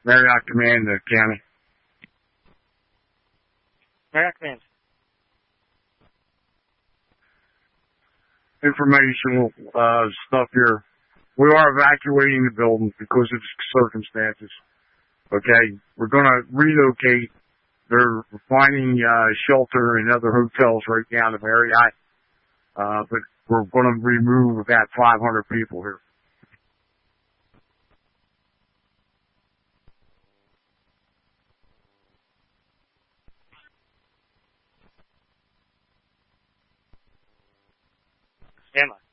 Marriott Command, County. Marriott Command. Informational stuff here. We are evacuating the building because of circumstances. Okay? We're going to relocate. They're finding shelter in other hotels right down the Marriott. But we're going to remove about 500 people here. Stand by.